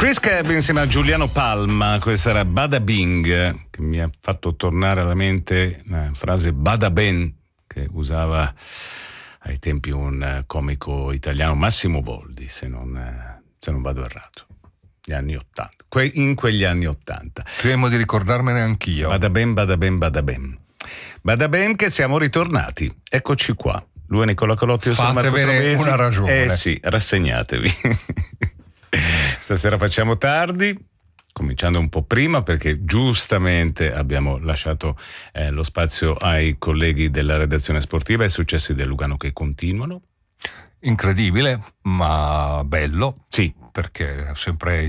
Chris Cab insieme a Giuliano Palma, questa era Bada Bing, che mi ha fatto tornare alla mente la frase Bada Ben, che usava ai tempi un comico italiano, Massimo Boldi, se non vado errato, gli anni '80, in quegli anni '80. Temo di ricordarmene anch'io. Bada Ben, Bada Ben, Bada Ben. Bada Ben che siamo ritornati, eccoci qua. Lui è Nicola Colotti, io sono Marco Trovesi. Una ragione. Sì, rassegnatevi. Stasera facciamo tardi, cominciando un po' prima perché giustamente abbiamo lasciato lo spazio ai colleghi della redazione sportiva, ai successi del Lugano che continuano. Incredibile, ma bello. Sì. Perché sempre